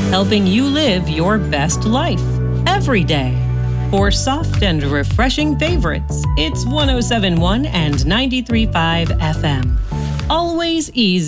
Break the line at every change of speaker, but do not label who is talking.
helping you live your best life every day. For soft and refreshing favorites, it's 107.1 and 93.5 FM. Always easy.